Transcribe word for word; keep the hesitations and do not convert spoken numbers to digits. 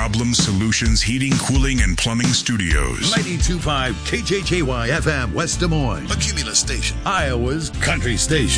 Problem Solutions Heating, Cooling, and Plumbing Studios. ninety-two point five K J J Y F M, West Des Moines. A Cumulus station. Iowa's country station.